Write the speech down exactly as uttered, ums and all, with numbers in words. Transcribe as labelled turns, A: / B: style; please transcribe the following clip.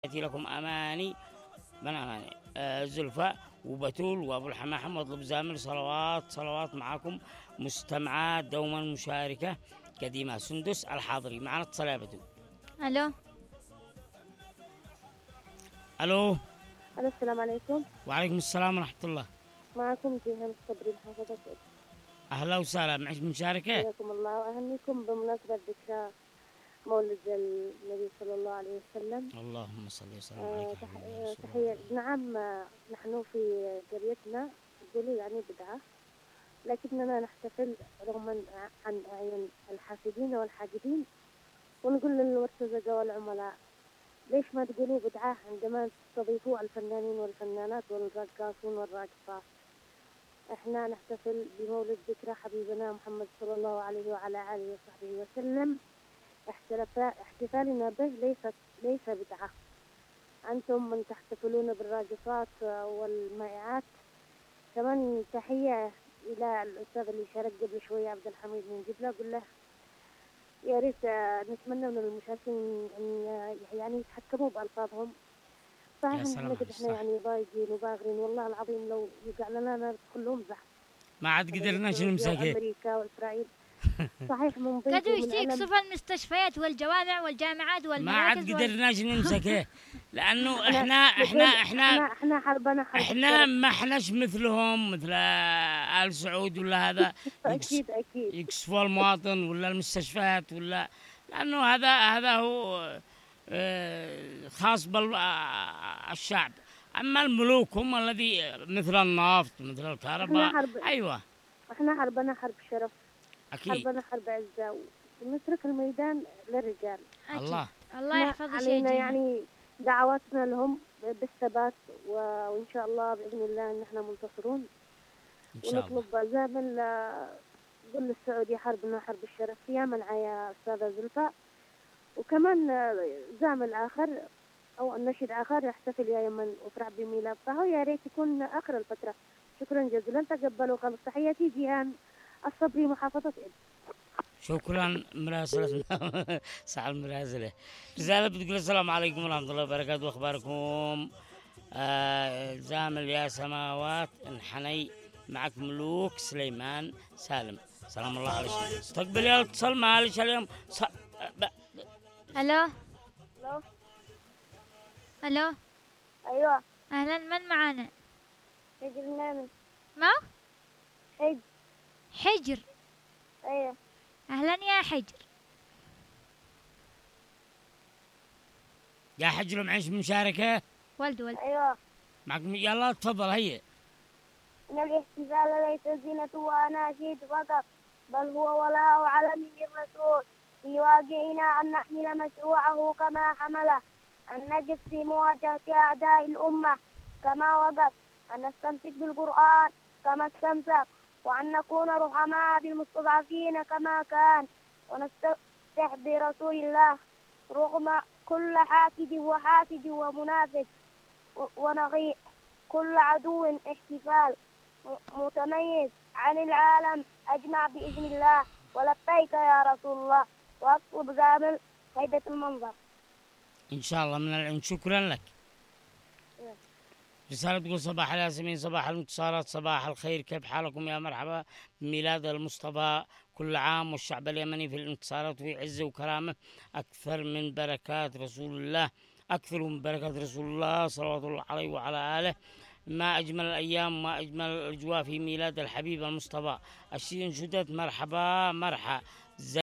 A: يأتي لكم أماني من أماني آه زلفاء وبتول وأبو الحما حمد واطلب زامل صلوات صلوات معكم مستمعات دوما مشاركة قديمة سندس الحاضري معنا اتصال بتول.
B: الو
A: الو
C: الو السلام عليكم.
A: وعليكم السلام ورحمة الله.
C: معكم جيهان الصبري محافظة إدلب.
A: أهلا وسهلا معك مشاركة.
C: حياكم الله وأهنيكم بمناسبة ذكرى مولد النبي صلى الله عليه وسلم.
A: اللهم صل وسلم
C: آه
A: عليك.
C: تح... تحية. نعم آه، نحن في قريتنا يقولوا يعني بدعة، لكننا نحتفل رغم عن أعين الحاسدين والحاقدين، ونقول للمرتزقة والعملاء ليش ما تقولوا بدعة عندما تستضيفوا الفنانين والفنانات والراقصين والراقصات. احنا نحتفل بمولد ذكرى حبيبنا محمد صلى الله عليه وعلى آله وصحبه وسلم. احتفالنا به ليس ليس بدعة. أنتم من تحتفلون بالراقصات والمائعات. كمان تحية إلى الأستاذ اللي شارك قبل شوية عبد الحميد من جبلة، أقول له يا ريت نتمنى من المشاركين أن يعني يتحكموا بألفاظهم. صحيح إحنا إحنا يعني ضايقين وباغرين، والله العظيم لو يقع لنا ندخل لهم زحف
A: ما عاد قدرناش نمسكه.
C: أمريكا وإسرائيل صحيح من ضيق
B: كادوا يستيقظوا المستشفيات والجوامع والجامعات والمراكز.
A: ما عاد قدرناش وال... نمسكه لأنه احنا
C: احنا
A: احنا
C: احنا حربنا حرب
A: احنا ما احناش مثلهم مثل آل سعود ولا هذا
C: أكيد أكيد
A: يكسفوا المواطن ولا المستشفيات ولا، لأنه هذا هذا هو خاص بالشعب. أما الملوك هم الذي مثل النفط مثل الكهرباء. أيوة
C: احنا حربنا حرب شرف.
A: أكيد
C: حربنا حرب عزة، ونترك الميدان للرجال.
A: الله
B: الله يحفظ
C: علينا يعني دعواتنا لهم بالثبات، وإن شاء الله بإذن الله إن احنا منتصرون.
A: إن شاء الله.
C: ونطلب زامل قل السعودية حربنا حرب الشرف يا منع يا أستاذة زلفاء، وكمان زامل آخر أو النشيد آخر يحتفل يا يمن وفرح بميلاد طه، يا ريت يكون آخر الفترة. شكرا جزيلا، تقبلوا خالص. تحياتي جيهان الصبري محافظة إدلب.
A: شكرا مراسلة سعى المراسلة. رسالة بتقول السلام عليكم ورحمة الله وبركاته، أخباركم آه زامل يا سماوات انحني معك ملوك سليمان سالم. سلام الله عليك. استقبل يا اتصل معلش اليوم ص... ب...
B: الو
C: الو
B: الو
C: ايوه
B: اهلا، من معانا؟
C: حجر نامي.
B: ما
C: حج
B: حجر.
C: ايوه
B: اهلا يا حجر.
A: يا حجر معيش مشاركة.
B: ولد ولد
C: ايوه
A: معك م... يلا تفضل هيا.
C: ان الاحتفال ليس زينة واناشيد فقط، بل هو ولاء علم الرسول في واقعنا أن نحمل مشروعه كما حمله، أن نقف في مواجهة أعداء الأمة كما وقف، أن نستمسك بالقرآن كما استمسك، وأن نكون رحماء بالمستضعفين كما كان، ونستفتح برسول الله رغم كل حاسد وحاسد ومنافق ونغيء كل عدو. احتفال متميز عن العالم أجمع بإذن الله. ولبيك يا رسول الله، وأطلب زامل هيبة المنظر
A: إن شاء الله من العين. شكرا لك. رسالة تقول صباح الياسمين، صباح الانتصارات، صباح الخير، كيف حالكم يا مرحبا بميلاد المصطفى كل عام والشعب اليمني في الانتصارات وفي عزة وكرامة أكثر من بركات رسول الله، أكثر من بركات رسول الله صلوات الله عليه وعلى آله. ما أجمل الأيام وما أجمل الأجواء في ميلاد الحبيب المصطفى. الشين شدت مرحبا مرحبا.